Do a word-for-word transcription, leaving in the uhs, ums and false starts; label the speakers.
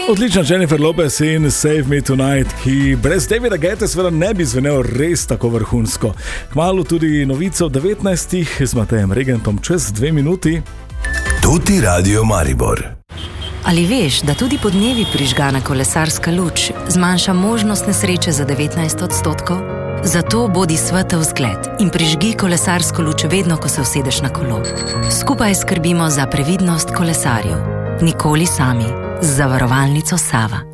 Speaker 1: Odlična Jennifer Lopez in Save Me Tonight, ki brez Davida Guette seveda ne bi zvenel res tako vrhunsko. Kmalu tudi novice ob devetnajstih z Matejem Regentom čez dve minuti.
Speaker 2: Tuti Radio Maribor.
Speaker 3: Ali veš, da tudi podnevi prižgana kolesarska luč zmanjša možnost nesreče za devetnajst odstotkov? Zato bodi svetel zgled in prižgi kolesarsko luč vedno, ko se usedeš na kolo. Skupaj skrbimo za previdnost kolesarjev. Nikoli sami. Z zavarovalnico Sava.